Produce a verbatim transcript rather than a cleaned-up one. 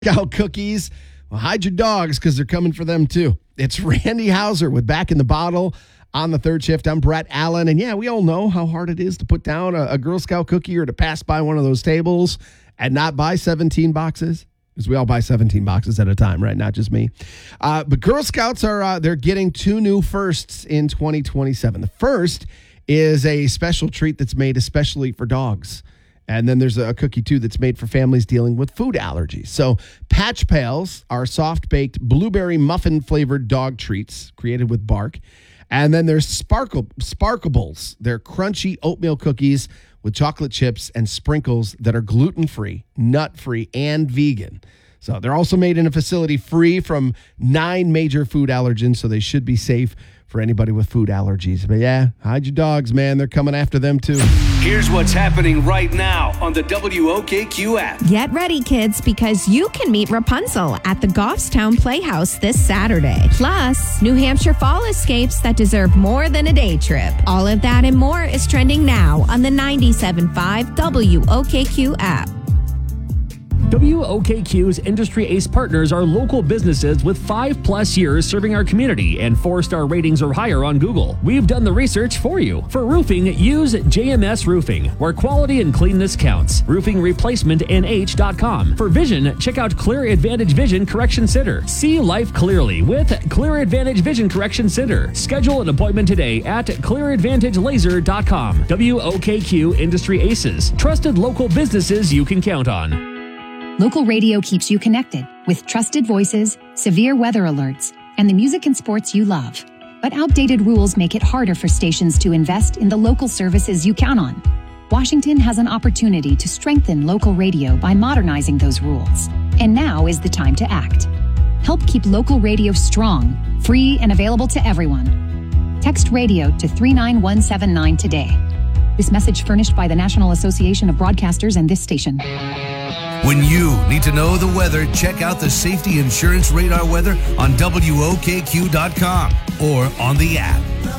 Scout cookies. Well, hide your dogs because they're coming for them too. It's Randy Hauser with Back in the Bottle on the third shift. I'm Brett Allen. And yeah, we all know how hard it is to put down a, a Girl Scout cookie or to pass by one of those tables and not buy seventeen boxes. Because we all buy seventeen boxes at a time, right? Not just me. Uh, but Girl Scouts are, uh, they're getting two new firsts in twenty twenty-seven. The first is a special treat that's made especially for dogs. And then there's a cookie, too, that's made for families dealing with food allergies. So Patch Pals are soft-baked blueberry muffin-flavored dog treats created with bark. And then there's Sparkle Sparkables. They're crunchy oatmeal cookies with chocolate chips and sprinkles that are gluten-free, nut-free, and vegan. So they're also made in a facility free from nine major food allergens, so they should be safe for anybody with food allergies. But yeah, hide your dogs, man. They're coming after them, too. Here's what's happening right now on the W O K Q app. Get ready, kids, because you can meet Rapunzel at the Goffstown Playhouse this Saturday. Plus, New Hampshire fall escapes that deserve more than a day trip. All of that and more is trending now on the ninety-seven point five W O K Q app. W O K Q's Industry Ace partners are local businesses with five plus years serving our community and four-star ratings or higher on Google. We've done the research for you. For roofing, use J M S Roofing, where quality and cleanness counts. roofing replacement N H dot com. For vision, check out Clear Advantage Vision Correction Center. See life clearly with Clear Advantage Vision Correction Center. Schedule an appointment today at clear advantage laser dot com. W O K Q Industry Aces. Trusted local businesses you can count on. Local radio keeps you connected with trusted voices, severe weather alerts, and the music and sports you love. But outdated rules make it harder for stations to invest in the local services you count on. Washington has an opportunity to strengthen local radio by modernizing those rules. And now is the time to act. Help keep local radio strong, free, and available to everyone. Text radio to three nine one seven nine today. This message furnished by the National Association of Broadcasters and this station. When you need to know the weather, check out the Safety Insurance Radar weather on W O K Q dot com or on the app.